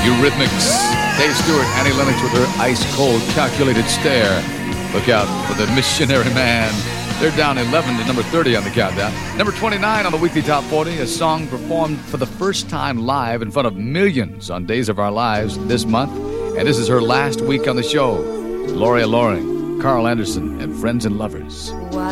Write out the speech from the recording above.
Eurythmics. Dave Stewart, Annie Lennox with her ice-cold, calculated stare. Look out for the Missionary Man. They're down 11 to number 30 on the countdown. Number 29 on the weekly top 40, a song performed for the first time live in front of millions on Days of Our Lives this month. And this is her last week on the show. Gloria Loring, Carl Anderson, and Friends and Lovers.